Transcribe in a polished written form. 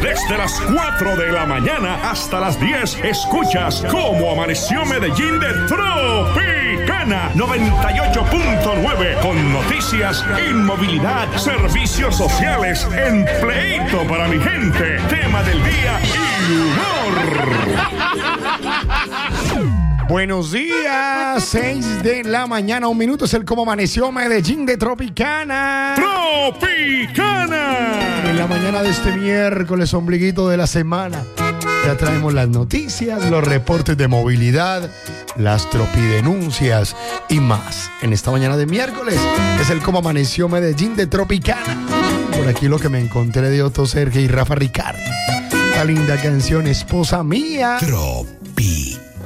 Desde las 4 de la mañana hasta las 10 escuchas Cómo Amaneció Medellín de Tropicana 98.9 con noticias, inmovilidad, servicios sociales, empleito para mi gente, tema del día y humor. Buenos días, 6 de la mañana, 1 minuto, es el Cómo Amaneció Medellín de Tropicana. ¡Tropicana! En la mañana de este miércoles, ombliguito de la semana, ya traemos las noticias, los reportes de movilidad, las tropidenuncias y más. En esta mañana de miércoles es el Cómo Amaneció Medellín de Tropicana. Por aquí lo que me encontré de Otto Sergio y Rafa Ricardo. La linda canción Esposa Mía. Tropi.